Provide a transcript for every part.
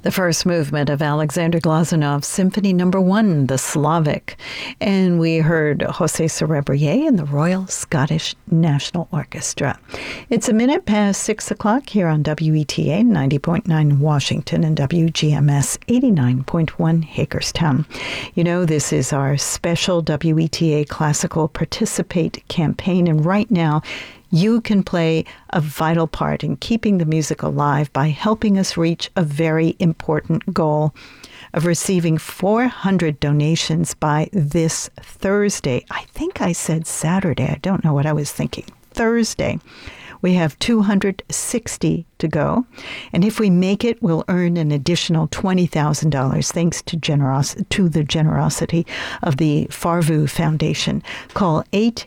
The first movement of Alexander Glazunov's Symphony No. 1, the Slavic. And we heard José Cerebrier and the Royal Scottish National Orchestra. It's a minute past 6 o'clock here on WETA 90.9 Washington and WGMS 89.1 Hagerstown. You know, this is our special WETA Classical Participate campaign, and right now, you can play a vital part in keeping the music alive by helping us reach a very important goal of receiving 400 donations by this Thursday. I think I said Saturday. I don't know what I was thinking. Thursday. We have 260 to go, and if we make it, we'll earn an additional $20,000 thanks to the generosity of the Farvu Foundation. Call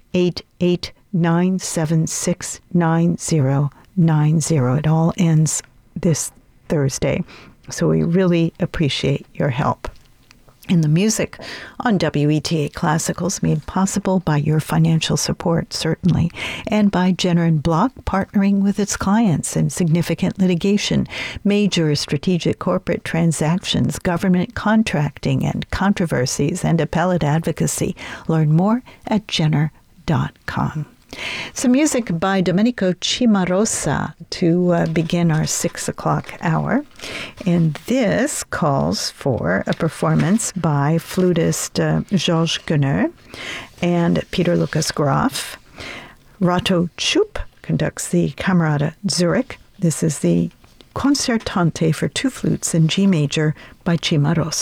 888-976-9090. It all ends this Thursday, so we really appreciate your help. And the music on WETA Classicals made possible by your financial support, certainly, and by Jenner & Block partnering with its clients in significant litigation, major strategic corporate transactions, government contracting and controversies, and appellate advocacy. Learn more at Jenner.com. Some music by Domenico Cimarosa to begin our 6 o'clock hour. And this calls for a performance by flutist Georges Gunner and Peter Lucas Graf. Rato Chup conducts the Camerata Zurich. This is the Concertante for two flutes in G major by Cimarosa.